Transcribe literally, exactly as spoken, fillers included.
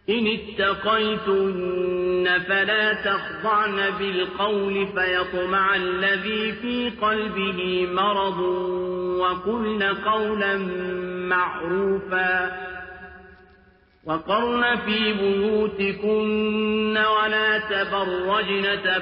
إن اتقيتن فلا تخضعن بالقول فيطمع الذي في قلبه مرض وقلن قولا معروفا وقرن في بيوتكن ولا تبرجن